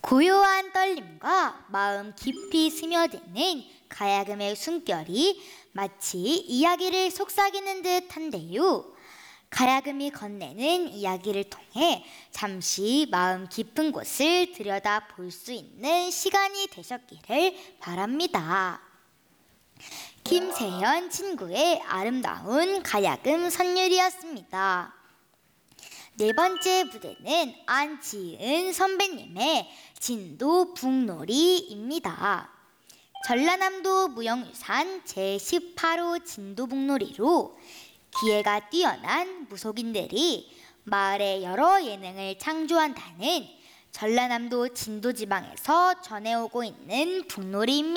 고요한 떨림과 마음 깊이 스며드는 가야금의 숨결이 마치 이야기를 속삭이는 듯한데요. 가야금이 건네는 이야기를 통해 잠시 마음 깊은 곳을 들여다 볼 수 있는 시간이 되셨기를 바랍니다. 김세현 친구의 아름다운 가야금 선율이었습니다. 네 번째 무대는 안지은 선배님의 진도 북놀이입니다. 전라남도 무형유산 제18호 진도북놀이로 기회가 뛰어난 무속인들이 마을에 여러 예능을 창조한다는 전라남도 진도지방에서 전해오고 있는 북놀이입니다.